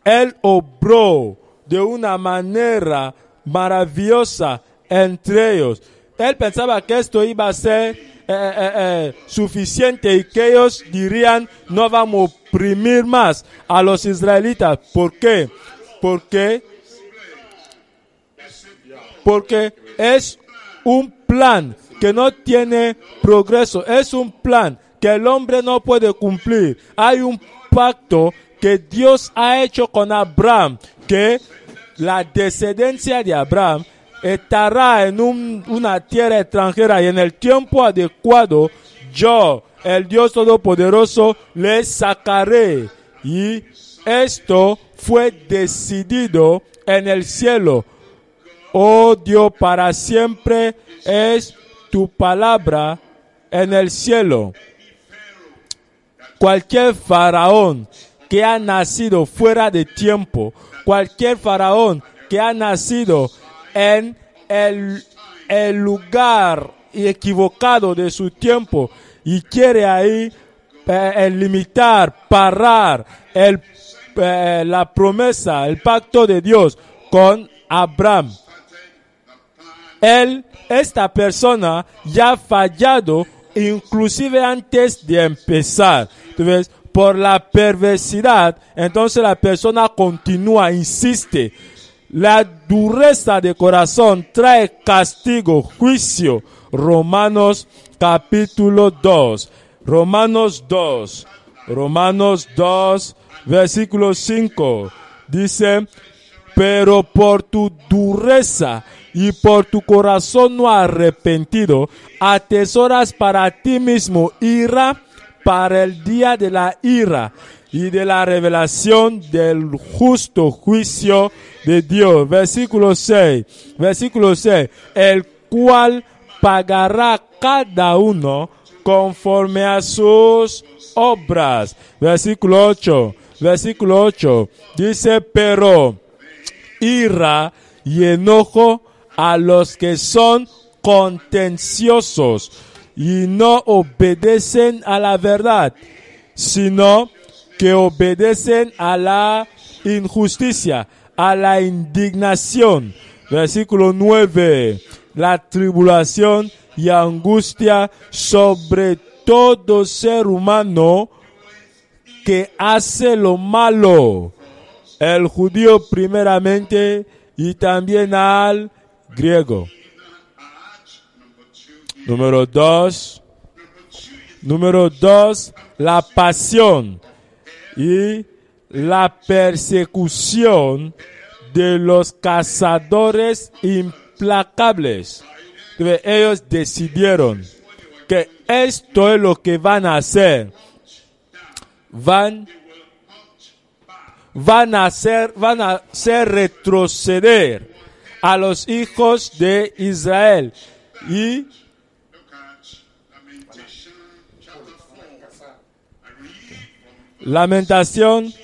Él obró de una manera maravillosa entre ellos. Él pensaba que esto iba a ser suficiente y que ellos dirían: no vamos a oprimir más a los israelitas. ¿Por qué? Porque es un plan que no tiene progreso. Es un plan que el hombre no puede cumplir. Hay un pacto que Dios ha hecho con Abraham, que la descendencia de Abraham estará en una tierra extranjera, y en el tiempo adecuado yo, el Dios Todopoderoso, les sacaré. Y esto fue decidido en el cielo. Oh Dios, para siempre es tu palabra en el cielo. Cualquier faraón que ha nacido fuera de tiempo, cualquier faraón que ha nacido en el lugar equivocado de su tiempo y quiere ahí limitar, parar la promesa, el pacto de Dios con Abraham, esta persona ya ha fallado inclusive antes de empezar. Entonces, por la perversidad, entonces la persona continúa, insiste. La dureza de corazón trae castigo, juicio. Romanos capítulo 2. Romanos 2, versículo 5. Dice: pero por tu dureza y por tu corazón no arrepentido, atesoras para ti mismo ira para el día de la ira y de la revelación del justo juicio de Dios. Versículo 6. El cual pagará cada uno conforme a sus obras. Versículo 8. Dice: pero ira y enojo a los que son contenciosos y no obedecen a la verdad, sino que obedecen a la injusticia, a la indignación. Versículo 9. La tribulación y angustia sobre todo ser humano que hace lo malo, el judío primeramente y también al griego. Número dos, la pasión y la persecución de los cazadores implacables. Entonces, ellos decidieron que esto es lo que van a hacer. Van a hacer retroceder a los hijos de Israel. Y Lamentación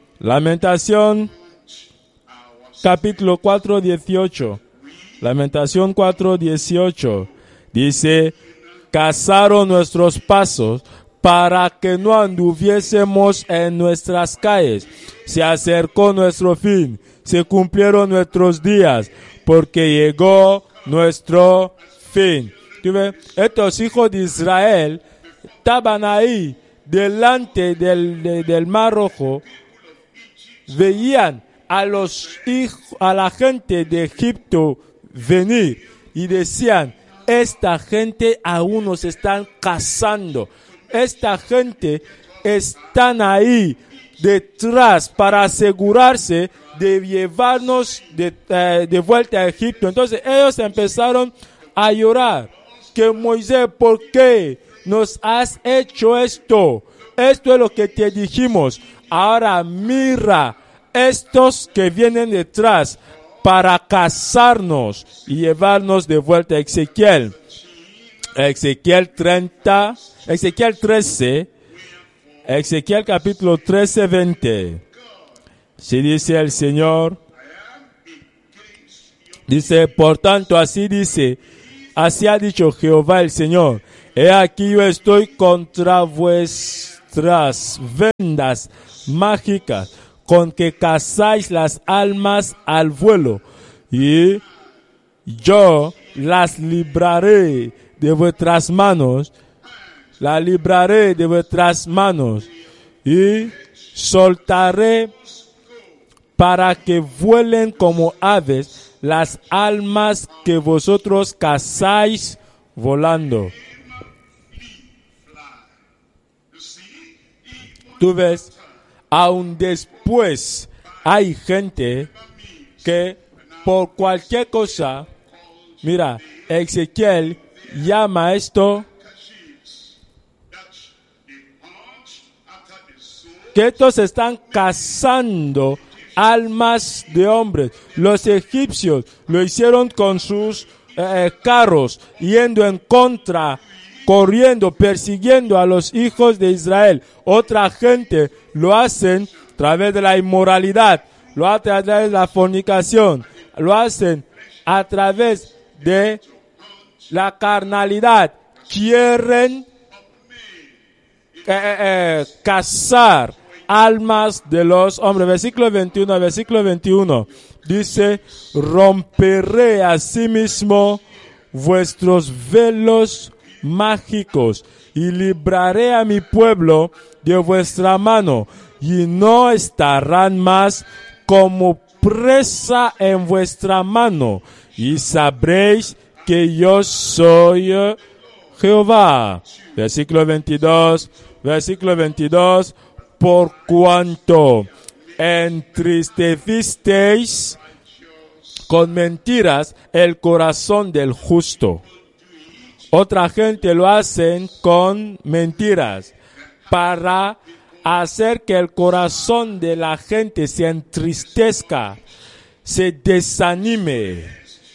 capítulo 4, 18. Lamentación 4, 18. Dice: cazaron nuestros pasos para que no anduviésemos en nuestras calles. Se acercó nuestro fin, se cumplieron nuestros días, porque llegó nuestro fin. Estos hijos de Israel estaban ahí delante del Mar Rojo, veían a la gente de Egipto venir y decían: esta gente aún nos están cazando. Esta gente están ahí detrás para asegurarse de llevarnos de vuelta a Egipto. Entonces ellos empezaron a llorar: que Moisés, ¿por qué nos has hecho esto? Esto es lo que te dijimos. Ahora mira estos que vienen detrás para cazarnos y llevarnos de vuelta a Ezequiel. Ezequiel 13, Ezequiel capítulo 13, 20. Si dice el Señor, dice: por tanto, así ha dicho Jehová el Señor: he aquí yo estoy contra vuestras vendas mágicas, con que cazáis las almas al vuelo, y yo las libraré de vuestras manos, la libraré de vuestras manos, y soltaré para que vuelen como aves las almas que vosotros cazáis volando. Tú ves, aún después hay gente que por cualquier cosa, mira, Ezequiel llama esto que estos están cazando almas de hombres. Los egipcios lo hicieron con sus carros, yendo en contra, corriendo, persiguiendo a los hijos de Israel. Otra gente lo hacen a través de la inmoralidad, lo hacen a través de la fornicación, lo hacen a través de la carnalidad. Quieren cazar almas de los hombres. Versículo 21 dice: romperé asimismo vuestros velos mágicos y libraré a mi pueblo de vuestra mano, y no estarán más como presa en vuestra mano, y sabréis que yo soy Jehová. Versículo 22, por cuanto entristecisteis con mentiras el corazón del justo. Otra gente lo hacen con mentiras para hacer que el corazón de la gente se entristezca, se desanime,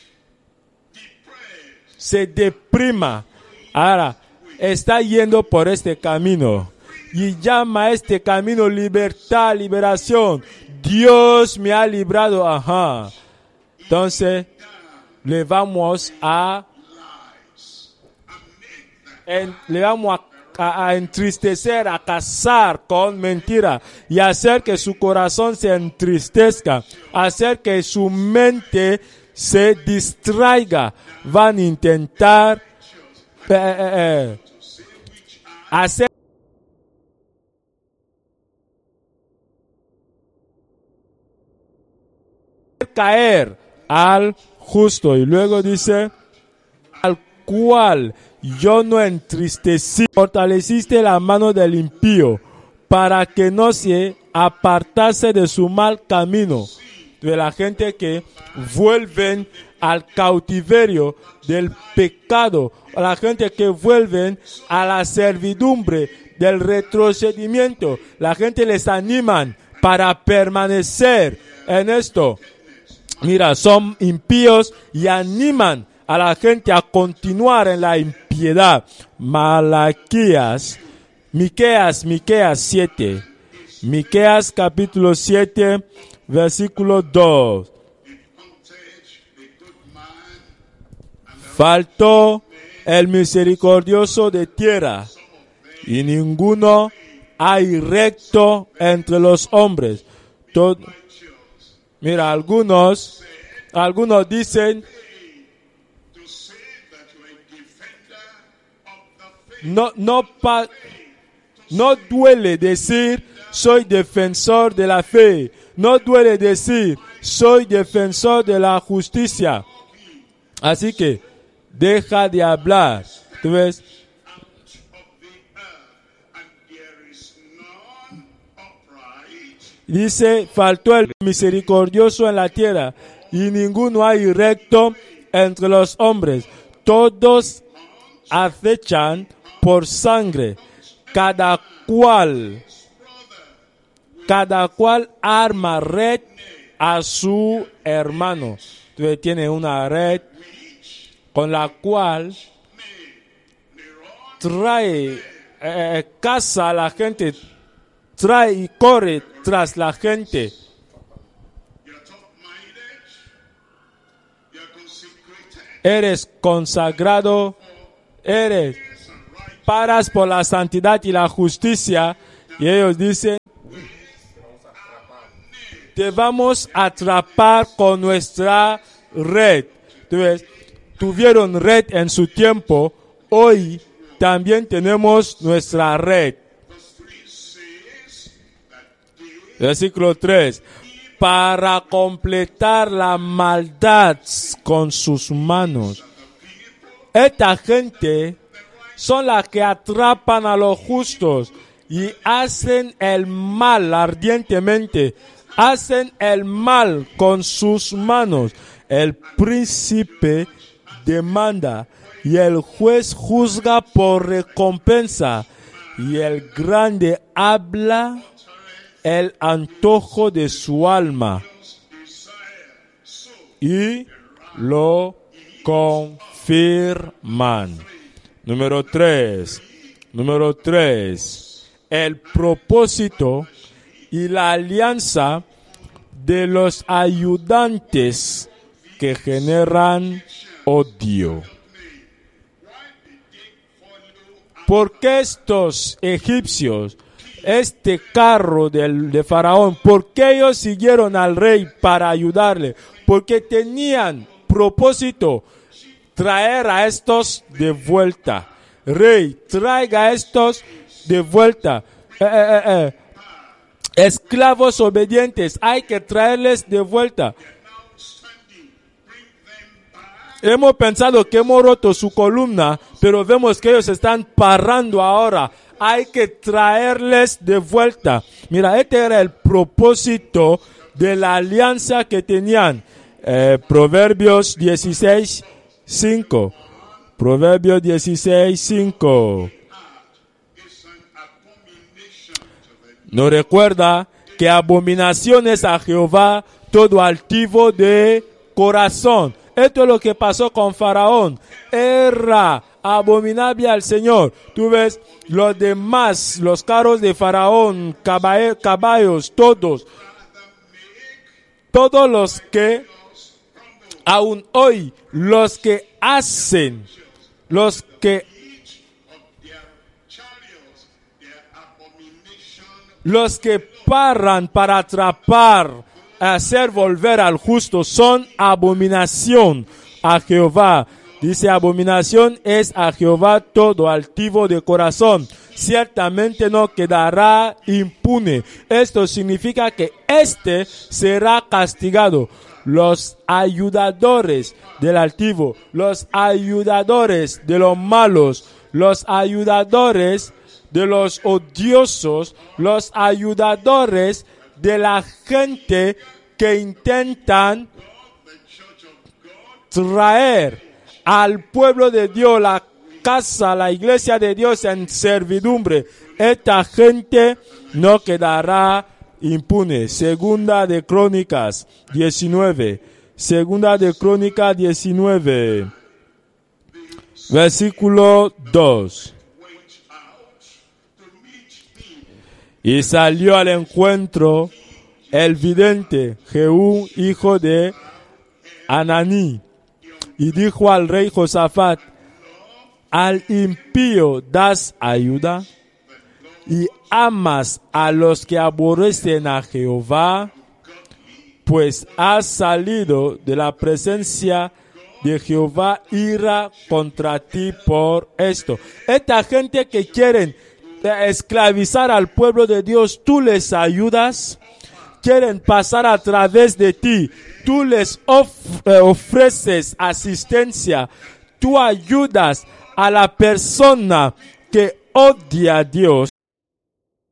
se deprima. Ahora, está yendo por este camino y llama a este camino libertad, liberación. Dios me ha librado. Ajá. Entonces, le vamos a entristecer, a cazar con mentira y hacer que su corazón se entristezca, hacer que su mente se distraiga. Van a intentar hacer caer al justo. Y luego dice: al cual yo no entristecí, fortaleciste la mano del impío para que no se apartase de su mal camino. De la gente que vuelven al cautiverio del pecado, a la gente que vuelven a la servidumbre del retrocedimiento. La gente les animan para permanecer en esto. Mira, son impíos y animan a la gente a continuar en la impiedad. Miqueas 7. Miqueas capítulo 7, versículo 2. Faltó el misericordioso de tierra, y ninguno hay recto entre los hombres. Mira, algunos dicen, no duele decir soy defensor de la fe, no duele decir soy defensor de la justicia. Así que deja de hablar. ¿Tú ves? Dice, faltó el misericordioso en la tierra, y ninguno hay recto entre los hombres. Todos acechan por sangre, cada cual arma red a su hermano. Entonces tiene una red con la cual trae, caza a la gente, trae y corre tras la gente. Eres consagrado, paras por la santidad y la justicia, y ellos dicen, te vamos a atrapar con nuestra red. Entonces, tuvieron red en su tiempo, hoy también tenemos nuestra red. Versículo 3. Para completar la maldad con sus manos. Esta gente son las que atrapan a los justos y hacen el mal ardientemente. Hacen el mal con sus manos. El príncipe demanda y el juez juzga por recompensa. Y el grande habla el antojo de su alma y lo confirman. Número 3. El propósito y la alianza de los ayudantes que generan odio. ¿Por qué estos egipcios, este carro de Faraón, por qué ellos siguieron al rey para ayudarle? Porque tenían propósito traer a estos de vuelta. Rey, traiga a estos de vuelta. Esclavos obedientes, hay que traerles de vuelta. Hemos pensado que hemos roto su columna, pero vemos que ellos están parando ahora. Hay que traerles de vuelta. Mira, este era el propósito de la alianza que tenían. Proverbios 16:5. Proverbios 16:5. Nos recuerda que abominación es a Jehová todo altivo de corazón. Esto es lo que pasó con Faraón. Era abominable al Señor. Tú ves, los demás, los carros de Faraón, caballos, todos los que, aún hoy, los que hacen, los que paran para atrapar, hacer volver al justo, son abominación a Jehová. Dice, abominación es a Jehová todo altivo de corazón. Ciertamente no quedará impune. Esto significa que éste será castigado. Los ayudadores del altivo, los ayudadores de los malos, los ayudadores de los odiosos, los ayudadores de la gente que intentan traer al pueblo de Dios, la casa, la iglesia de Dios en servidumbre. Esta gente no quedará impune. Segunda de Crónicas 19. Segunda de Crónicas 19. Versículo 2. Y salió al encuentro el vidente Jehú, hijo de Ananí, y dijo al rey Josafat: al impío das ayuda y amas a los que aborrecen a Jehová, pues has salido de la presencia de Jehová ira contra ti por esto. Esta gente que quieren esclavizar al pueblo de Dios, tú les ayudas, quieren pasar a través de ti, tú les ofreces asistencia, tú ayudas a la persona que odia a Dios,